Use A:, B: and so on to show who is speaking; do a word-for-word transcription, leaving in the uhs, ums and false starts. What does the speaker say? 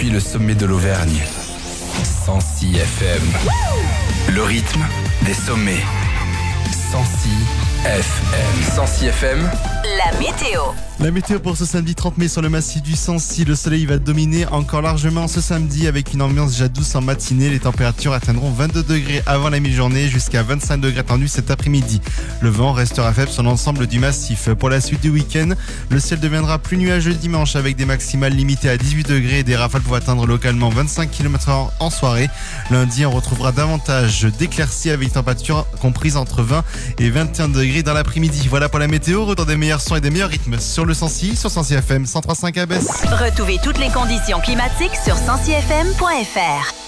A: depuis le sommet de l'Auvergne. cent six F M. Le rythme des sommets. cent six F M. cent six F M.
B: La météo.
C: La météo pour ce samedi trente mai sur le massif du Sancy. Le soleil va dominer encore largement ce samedi avec une ambiance déjà douce en matinée. Les températures atteindront vingt-deux degrés avant la mi-journée jusqu'à vingt-cinq degrés attendus cet après-midi. Le vent restera faible sur l'ensemble du massif. Pour la suite du week-end, le ciel deviendra plus nuageux dimanche avec des maximales limitées à dix-huit degrés et des rafales pouvant atteindre localement vingt-cinq kilomètres heure en soirée. Lundi, on retrouvera davantage d'éclaircies avec une température comprise entre vingt et vingt et un degrés dans l'après-midi. Voilà pour la météo. Retour des meilleurs sons et des meilleurs rythmes sur le Sancy, sur cent six F M cent trois virgule cinq à Besse.
B: Retrouvez toutes les conditions climatiques sur cent six F M point F R.